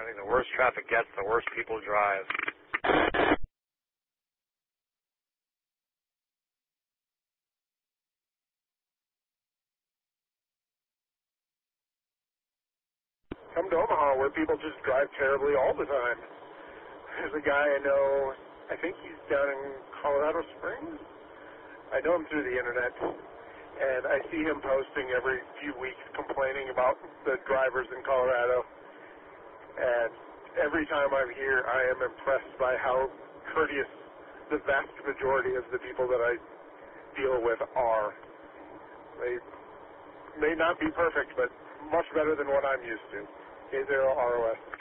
I think the worse traffic gets, the worse people drive. Come to Omaha where people just drive terribly all the time. There's a guy I know, I think he's down in Colorado Springs. I know him through the internet, and I see him posting every few weeks complaining about the drivers in Colorado. And every time I'm here, I am impressed by how courteous the vast majority of the people that I deal with are. They may not be perfect, but much better than what I'm used to. K0ROS.